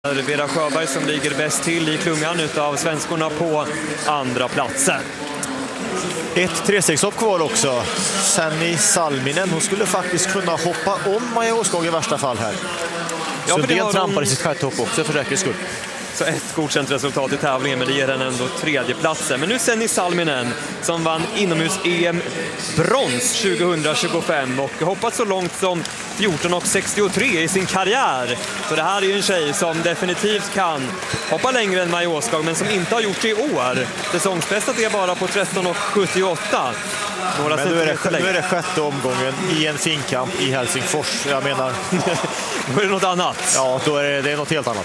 Vera Sjöberg som ligger bäst till i klungan utav svenskorna på andra platsen. Ett trestegshopp kvar också. Sanni Salminen, hon skulle faktiskt kunna hoppa om Maja Åskog i värsta fall här. Ja, Sundén trampar i sitt sjätte hopp också för säkerhets skull. Så ett godkänt resultat i tävlingen, men det ger henne ändå tredje platsen. Men nu Sanni Salminen som vann inomhus-EM brons 2025 och hoppat så långt som 14,63 i sin karriär. Så det här är ju en tjej som definitivt kan hoppa längre än Maja Åskog, men som inte har gjort det i år. Säsongsbästet är bara på 13,78. Men nu är det sjätte omgången i en finkamp i Helsingfors. Jag menar, då är det något annat. Ja, då är det något helt annat.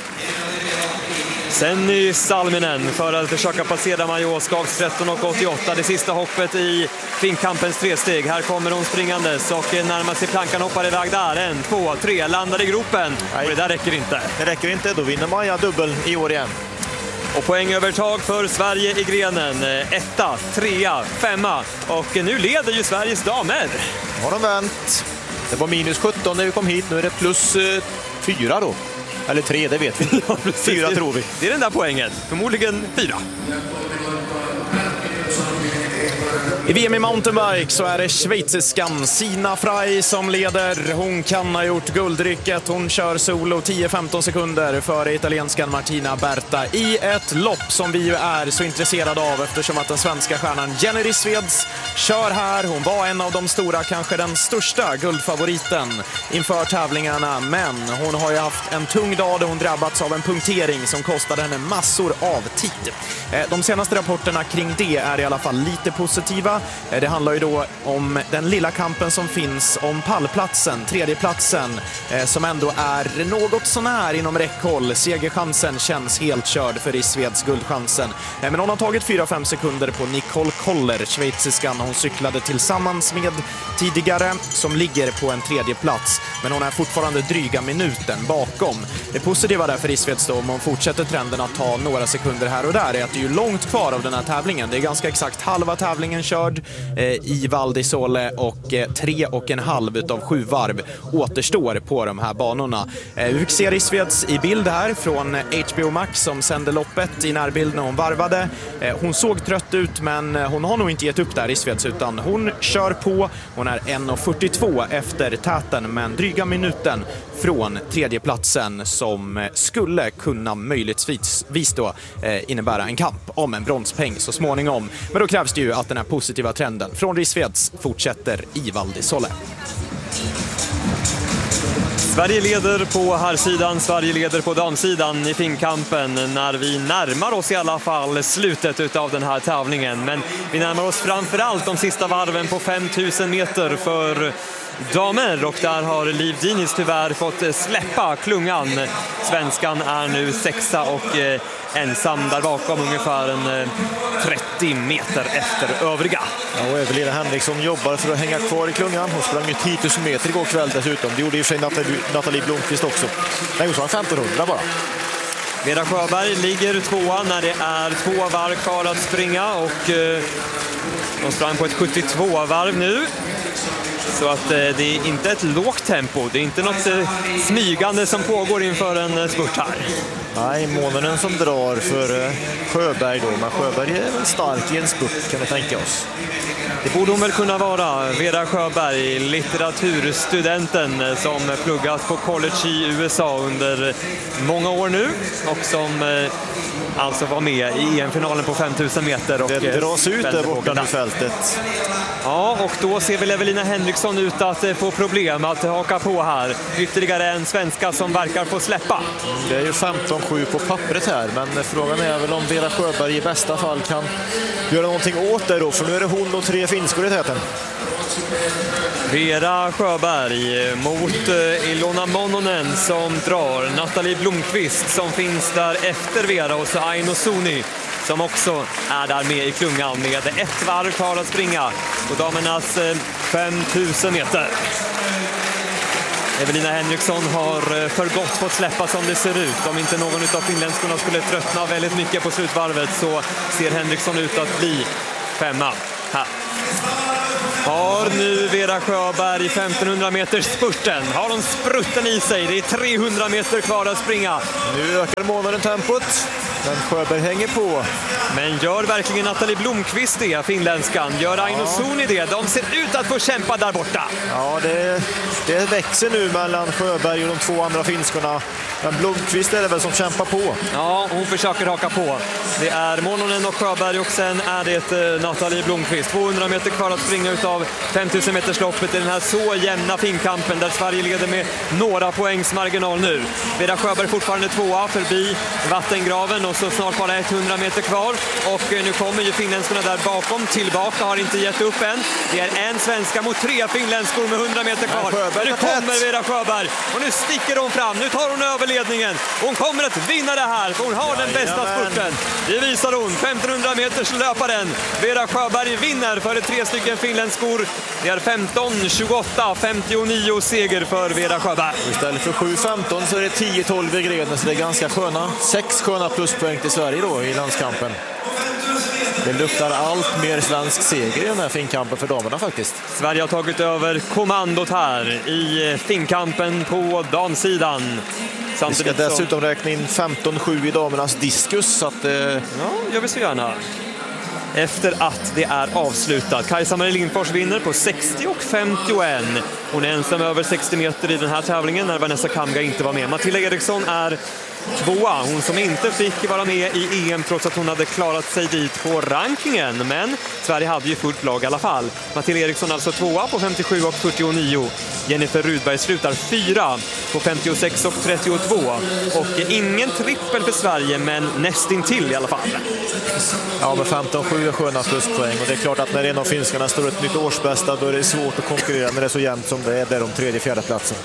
Sanni Salminen för att försöka passera Maja Åskogs 13,88. Det sista hoppet i finkampens tresteg. Här kommer hon springandes och närmar sig plankan, hoppar iväg där. 1, 2, 3, landar i gropen. Och det där räcker inte. Det räcker inte, då vinner Maja dubbel i år igen. Och poängövertag för Sverige i grenen. 1, 3, 5 och nu leder ju Sveriges damer. Har de vänt. Det var minus 17 när vi kom hit, nu är det plus 4 då. Eller 3, det vet vi. Ja, 4 tror vi. Det är den där poängen. Förmodligen 4. I VM i mountainbike så är det schweiziskan Sina Frey som leder. Hon kan ha gjort guldrycket. Hon kör solo 10-15 sekunder före italienskan Martina Berta i ett lopp som vi ju är så intresserade av eftersom att den svenska stjärnan Jenny Rissveds kör här. Hon var en av de stora, kanske den största guldfavoriten inför tävlingarna, men hon har ju haft en tung dag där hon drabbats av en punktering som kostade henne massor av tid. De senaste rapporterna kring det är i alla fall lite positiva. Det handlar ju då om den lilla kampen som finns om pallplatsen, tredjeplatsen, som ändå är något sånär inom räckhåll. Segerchansen känns helt körd för Rissveds, guldchansen. Men hon har tagit 4-5 sekunder på Nicole Koller, schweiziskan hon cyklade tillsammans med tidigare, som ligger på en tredje plats. Men hon är fortfarande dryga minuten bakom. Det positiva där för Rissveds då, om hon fortsätter trenden att ta några sekunder här och där, är att det är ju långt kvar av den här tävlingen. Det är ganska exakt halva tävlingen körd i Val di Sole och 3,5 utav 7 varv återstår på de här banorna. Vi fick se Rissveds i bild här från HBO Max som sände loppet i närbild när hon varvade. Hon såg trött ut, men hon har nog inte gett upp där, Rissveds, utan hon kör på. Hon är 1,42 efter täten, men dryga minuten från tredjeplatsen som skulle kunna möjligtvis då innebära en kamp om en bronspeng så småningom. Men då krävs det ju att den här positiva trenden från Rissveds fortsätter i Val di Sole. Sverige leder på herrsidan, Sverige leder på damsidan i finkampen när vi närmar oss i alla fall slutet av den här tävlingen. Men vi närmar oss framförallt de sista varven på 5000 meter för damer, och där har Liv Diniz tyvärr fått släppa klungan. Svenskan är nu 6 och ensam där bakom, ungefär en 30 meter efter övriga. Ja, och Evelina Henriksson jobbar för att hänga kvar i klungan. Hon sprang ju 10 000 meter igår kväll dessutom. Det gjorde ju sig Nathalie Blomqvist också. Nej, hon sa 1500 bara. Vera Sjöberg ligger 2:a när det är 2 varv kvar att springa, och de sprang på ett 72-varv nu. Så att det är inte ett lågt tempo, det är inte något smygande som pågår inför en spurt här. Nej, månaden som drar för Sjöberg då, men Sjöberg är väl stark i en spurt, kan vi tänka oss. Det borde hon väl kunna vara. Vera Sjöberg, litteraturstudenten som pluggat på college i USA under många år nu, och som alltså var med i EM-finalen på 5000 meter. Och det dras ut där borta på fältet. Ja, och då ser väl Evelina Henriksson ut att få problem att haka på här. Ytterligare en svenska som verkar få släppa. Det är ju 15-7 på pappret här, men frågan är väl om Vera Sjöberg i bästa fall kan göra någonting åt det då, för nu är det hon och 3 finskor i täten. Vera Sjöberg mot Ilona Mononen som drar. Nathalie Blomqvist som finns där efter Vera, och så Aino Suni som också är där med i klungan med 1 varv kvar att springa på damernas 5000 meter. Evelina Henriksson har för gott fått släppa som det ser ut. Om inte någon av finländskorna skulle tröttna väldigt mycket på slutvarvet så ser Henriksson ut att bli 5:a här. Har nu Vera Sjöberg 1500 meters spurten. Har de sprutten i sig. Det är 300 meter kvar att springa. Nu ökar månaden tempot. Men Sjöberg hänger på. Men gör verkligen Nathalie Blomqvist det, finländskan? Gör Aino Suni det? De ser ut att få kämpa där borta. Ja, det växer nu mellan Sjöberg och de två andra finskorna. Men Blomqvist är det väl som kämpar på. Ja, hon försöker haka på. Det är Mononen och Sjöberg och sen är det Nathalie Blomqvist. 200 meter kvar att springa utav 5000 metersloppet i den här så jämna finkampen där Sverige leder med några poängs marginal nu. Vera Sjöberg fortfarande tvåa förbi vattengraven och så snart bara 100 meter kvar. Och nu kommer ju finländskorna där bakom tillbaka, har inte gett upp än. Det är en svenska mot 3 finländskor med 100 meter kvar. Nu kommer Vera Sjöberg och nu sticker hon fram. Nu tar hon över ledningen. Hon kommer att vinna det här för hon har den bästa spurten. Det visar hon. 1500 meters löparen. Vera Sjöberg vinner för 3 stycken finländskor. Det är 15-28-59 seger för Vera Sjöberg. Istället för 7-15 så är det 10-12 i grenen, så det är ganska sköna. 6 sköna pluspoäng till Sverige då i landskampen. Det luktar allt mer svensk seger i den här finkampen för damerna faktiskt. Sverige har tagit över kommandot här i finkampen på damsidan. Vi ska dessutom räkna in 15-7 i damernas diskus. Så att, ja, jag vill så gärna. Efter att det är avslutat. Kajsa-Marie Lindfors vinner på 60 och 51. Hon är ensam över 60 meter i den här tävlingen när Vanessa Kamga inte var med. Matilda Eriksson är tvåa. Hon som inte fick vara med i EM trots att hon hade klarat sig dit på rankingen. Men Sverige hade ju fullt lag i alla fall. Matilda Eriksson alltså tvåa på 57 och 49. Jennifer Rudberg slutar 4 på 56 och 32. Och ingen trippel för Sverige, men nästintill i alla fall. Ja, men 15-7 är sköna pluspoäng. Och det är klart att när en av finskarna står ett nytt årsbästa, då är det svårt att konkurrera när det är så jämnt som det är där om 3:e-4:e platsen.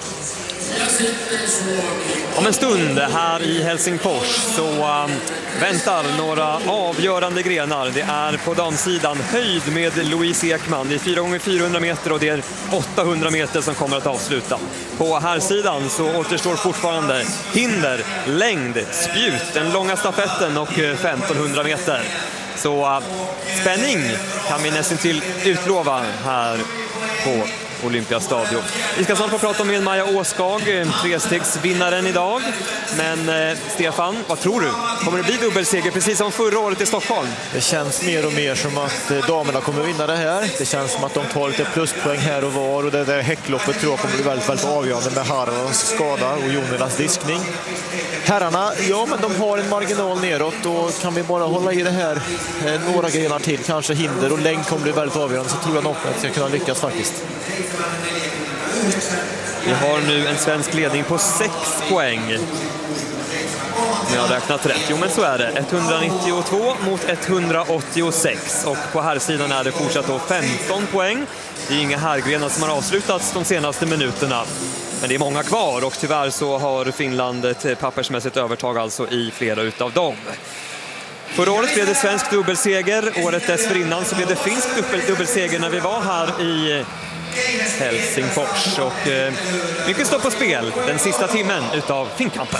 Om en stund här i Helsingfors så väntar några avgörande grenar. Det är på damsidan höjd med Louise Ekman. Det är 4x400 meter och det är 800 meter som kommer att avsluta. På här sidan så återstår fortfarande hinder, längd, spjut, den långa stafetten och 1500 meter. Så spänning kan vi nästan till utlova här på Olympiastadion. Vi ska snart få prata med Maja Åskag, 3-stegsvinnaren idag. Men Stefan, vad tror du? Kommer det bli dubbelseger precis som förra året i Stockholm? Det känns mer och mer som att damerna kommer vinna det här. Det känns som att de tar lite pluspoäng här och var. Och det där häckloppet tror jag kommer bli väldigt avgörande med Haralds skada och Jonelas diskning. Herrarna, ja, men de har en marginal neråt och kan vi bara hålla i det här några grejer till, kanske hinder och längd kommer bli väldigt avgörande, så tror jag nog att jag ska kunna lyckas faktiskt. Vi har nu en svensk ledning på 6 poäng. Jag har räknat rätt. Jo, men så är det. 192 mot 186. Och på här sidan är det fortsatt då 15 poäng. Det är inga härgrenar som har avslutats de senaste minuterna. Men det är många kvar och tyvärr så har Finland ett pappersmässigt övertag alltså i flera utav dem. Förra året blev det svensk dubbelseger. Året dessförinnan så blev det finsk dubbelseger när vi var här i Helsingfors. Och mycket står på spel den sista timmen utav finkampen.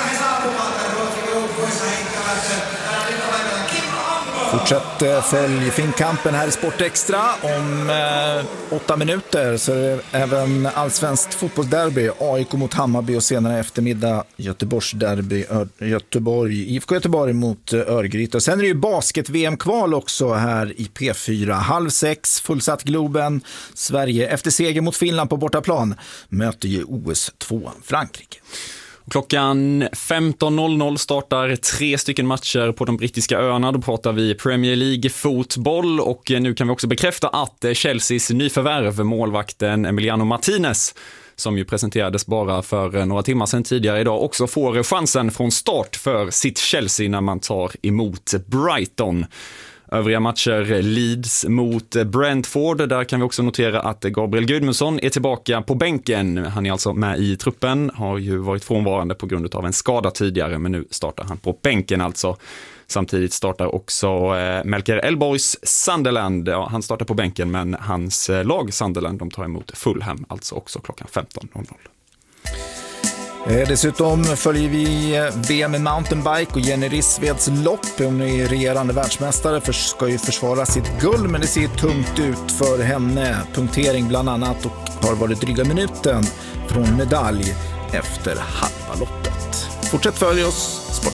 Fortsätt följ finkampen här i Sport Extra. Om 8 minuter så är det även allsvenskt fotbollsderby, AIK mot Hammarby, och senare eftermiddag Göteborgsderby, IFK Göteborg mot Örgryte. Och sen är det ju basket-VM-kval också här i P4. 5:30, fullsatt Globen. Sverige efter seger mot Finland på bortaplan möter ju OS2 Frankrike. Klockan 15.00 startar 3 stycken matcher på de brittiska öarna. Då pratar vi Premier League fotboll och nu kan vi också bekräfta att Chelseas nyförvärv, målvakten Emiliano Martinez, som ju presenterades bara för några timmar sedan tidigare idag, också får chansen från start för sitt Chelsea när man tar emot Brighton. Övriga matcher: Leeds mot Brentford. Där kan vi också notera att Gabriel Gudmundsson är tillbaka på bänken. Han är alltså med i truppen, har ju varit frånvarande på grund av en skada tidigare, men nu startar han på bänken alltså. Samtidigt startar också Melker Elborgs Sunderland. Ja, han startar på bänken, men hans lag Sunderland, de tar emot Fulham alltså också klockan 15.00. Dessutom följer vi VM i mountainbike och Jenny Rissveds lopp. Hon är regerande världsmästare, ska ju försvara sitt guld, men det ser tungt ut för henne. Punktering bland annat, och har varit dryga minuten från medalj efter halva loppet. Fortsätt följa oss.